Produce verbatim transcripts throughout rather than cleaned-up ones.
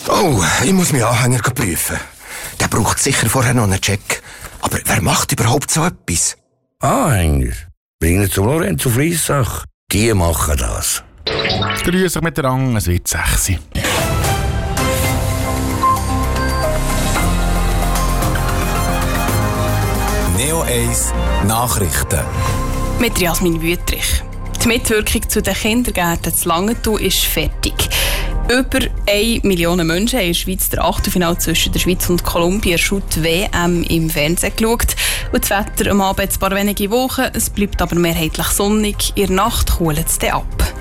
Oh, ich muss meinen Anhänger prüfen. Der braucht sicher vorher noch einen Check. Aber wer macht überhaupt so etwas? Anhänger? Bringen zum Lorenzo Friessach. Die machen das. Grüß euch mit der Rang, es wird sechs. Neo eins Nachrichten. Mit Jasmin Wüttrich. Die Mitwirkung zu den Kindergärten zu Langenthal ist fertig. Über eine Million Menschen haben in der Schweiz das Achtelfinale zwischen der Schweiz und Kolumbien Schut-W M im Fernsehen geschaut. Und das Wetter am Abend ein paar wenige Wochen, es bleibt aber mehrheitlich sonnig. In der Nacht kühlt es dann ab.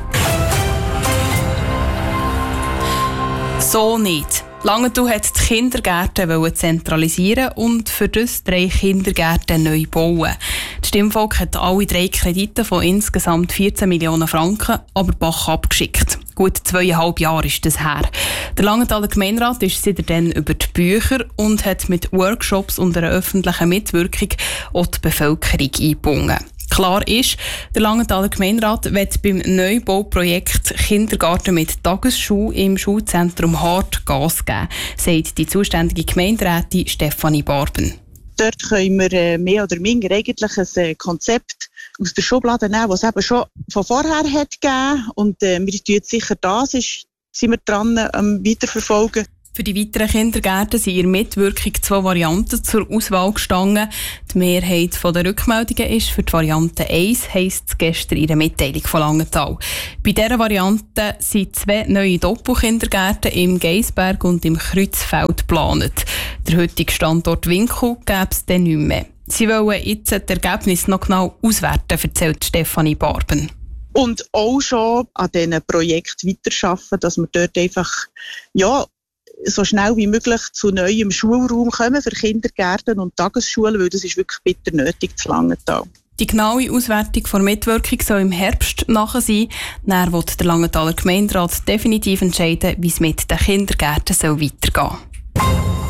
So nicht. Langenthal hat die Kindergärten zentralisieren und für das drei Kindergärten neu bauen. Das Stimmvolk hat alle drei Kredite von insgesamt vierzehn Millionen Franken aber Bach abgeschickt. Gut zweieinhalb Jahre ist das her. Der Langenthaler Gemeinderat ist seitdem über die Bücher und hat mit Workshops und einer öffentlichen Mitwirkung auch die Bevölkerung eingebunden. Klar ist, der Langenthaler Gemeinderat wird beim Neubauprojekt Kindergarten mit Tagesschule im Schulzentrum Hart Gas geben, sagt die zuständige Gemeinderätin Stefanie Barben. Dort können wir mehr oder minder eigentlich ein Konzept aus der Schublade nehmen, das es eben schon von vorher hat gegeben. Und äh, wir tun sicher das, ist, sind wir dran am Weiterverfolgen. Für die weiteren Kindergärten sind in Mitwirkung zwei Varianten zur Auswahl gestanden. Die Mehrheit der Rückmeldungen ist für die Variante eins, heisst es gestern in der Mitteilung von Langenthal. Bei dieser Variante sind zwei neue Doppelkindergärten im Geisberg und im Kreuzfeld geplant. Der heutige Standort Winkel gäbe es dann nicht mehr. Sie wollen jetzt das Ergebnis noch genau auswerten, erzählt Stefanie Barben. Und auch schon an diesen Projekten weiterarbeiten, dass wir dort einfach, ja, so schnell wie möglich zu neuem Schulraum kommen für Kindergärten und Tagesschulen, weil das ist wirklich bitter nötig zu Langenthal. Die genaue Auswertung der Mitwirkung soll im Herbst nachher sein. Dann wird der Langenthaler Gemeinderat definitiv entscheiden, wie es mit den Kindergärten soll weitergehen soll.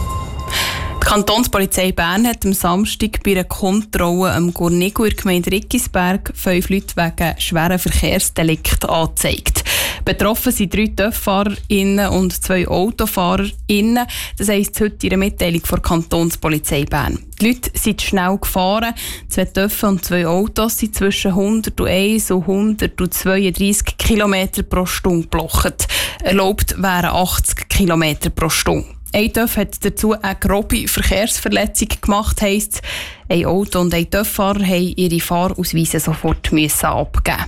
Die Kantonspolizei Bern hat am Samstag bei einer Kontrolle am Gurnigo in der Gemeinde Rickisberg fünf Leute wegen schweren Verkehrsdelikten angezeigt. Betroffen sind drei TÜV-FahrerInnen und zwei AutofahrerInnen. Das heisst heute in einer Mitteilung der Kantonspolizei Bern. Die Leute sind schnell gefahren. Zwei TÜV und zwei Autos sind zwischen hunderteins und hundertzweiunddreissig Kilometer pro Stunde geblockt. Erlaubt wären achtzig Kilometer pro Stunde. Ein TÜV hat dazu eine grobe Verkehrsverletzung gemacht, heisst, ein Auto und ein TÜV-Fahrer mussten ihre Fahrausweise sofort abgeben.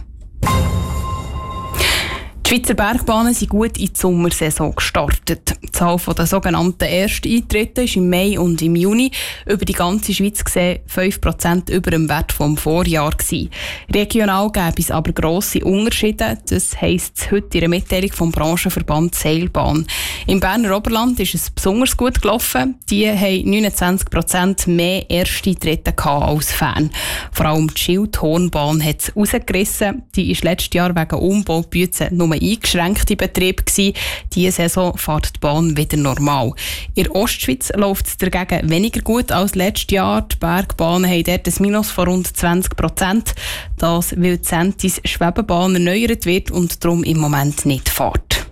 Die Schweizer Bergbahnen sind gut in die Sommersaison gestartet. Die Zahl der sogenannten Ersteintritten ist im Mai und im Juni über die ganze Schweiz gesehen fünf Prozent über dem Wert vom Vorjahr gewesen. Regional gäbe es aber grosse Unterschiede. Das heisst heute in einer Mitteilung vom Branchenverband Seilbahn. Im Berner Oberland ist es besonders gut gelaufen. Die haben neunundzwanzig Prozent mehr Ersteintritte als Fan. Vor allem die Schildhornbahn hat es rausgerissen. Die ist letztes Jahr wegen Umbaubützen nur eingeschränkt in Betrieb gewesen. Diese Saison fährt die Bahn wieder normal. In der Ostschweiz läuft es dagegen weniger gut als letztes Jahr. Die Bergbahnen haben dort ein Minus von rund zwanzig Prozent. Das, weil die Sentis Schwebebahn erneuert wird und darum im Moment nicht fährt.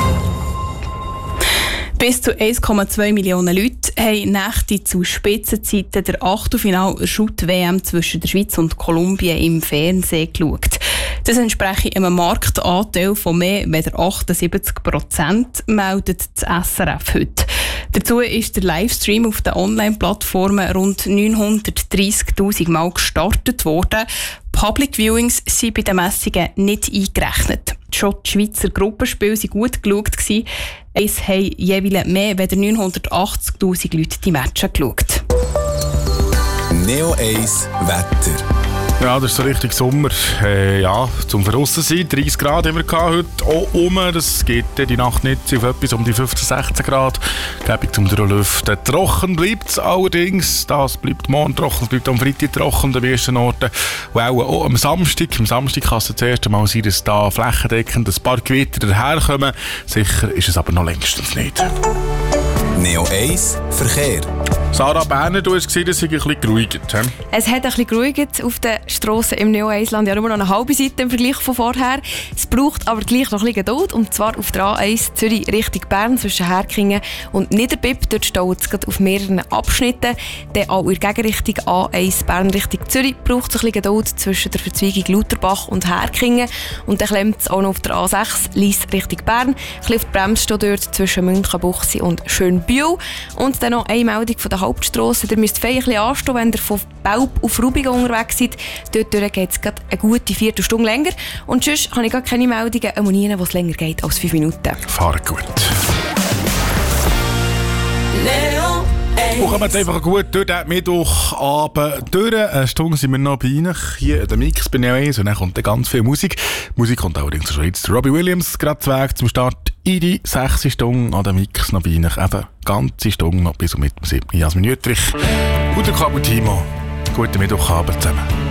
Bis zu eins Komma zwei Millionen Leute haben Nächte zu Spitzenzeiten der Achtelfinal-Schut-W M zwischen der Schweiz und Kolumbien im Fernsehen geschaut. Das entspricht einem Marktanteil von mehr als achtundsiebzig Prozent, meldet das S R F heute. Dazu ist der Livestream auf den Online-Plattformen rund neunhundertdreissigtausend Mal gestartet worden. Public Viewings sind bei den Messungen nicht eingerechnet. Schon die Schweizer Gruppenspiele waren gut geschaut. Es haben jeweils mehr als neunhundertachtzigtausend Leute die Matches geschaut. Neo eins Wetter. Ja, das ist so richtig Sommer. Äh, ja, zum Verrussen sein. dreißig Grad haben wir heute auch um. Das geht die Nacht nicht auf etwas um die fünfzehn, sechzehn Grad. Gäbig zum Lüften. Trocken bleibt es allerdings. Das bleibt morgen trocken, es bleibt am Freitag trocken an den meisten Orten. Und auch am Samstag. Am Samstag kann es das erste Mal sein, dass da flächendeckend ein paar Gewitter daherkommen. Sicher ist es aber noch längstens nicht. Neo eins Verkehr. Sarah Berner, du hast gesehen, es sei ein bisschen geruhigt. He? Es hat ein bisschen geruhigt auf den Strassen im Neo-Eisland. Ja, nur noch eine halbe Seite im Vergleich von vorher. Es braucht aber gleich noch ein bisschen Geduld. Und zwar auf der A eins Zürich Richtung Bern zwischen Herkingen und Niederbipp. Dort staut es gerade auf mehreren Abschnitten. Dann auch in der Gegenrichtung A eins Bern Richtung Zürich braucht es ein bisschen Geduld zwischen der Verzweigung Lauterbach und Herkingen. Und dann klemmt es auch noch auf der A sechs Lyss Richtung Bern. Ein bisschen auf die Bremse steht dort zwischen Münchenbuchsee und Schönbühl. Und dann noch eine Meldung von der Hauptstrasse. Ihr müsst fein ein bisschen anstehen, wenn ihr von Belp auf Rubigen unterwegs seid. Dort geht es gerade eine gute Viertelstunde länger. Und sonst habe ich gar keine Meldungen, Ammonien, wo es länger geht als fünf Minuten. Fahrt gut. Wir kommen einfach gut durch den Mittwochabend durch. Eine Stunde sind wir noch bei Ihnen. Hier in der Mix bei Neo eins und dann kommt dann ganz viel Musik. Musik kommt allerdings aus der Schweiz. Robbie Williams, gerade zu Weg zum Start in die sechste Stunde an der Mix noch bei Ihnen. Eben ganze Stunde noch bis um mit dem siebten Jasmin Nüttrich und der Cabo Timo. Guten Mittwochabend zusammen.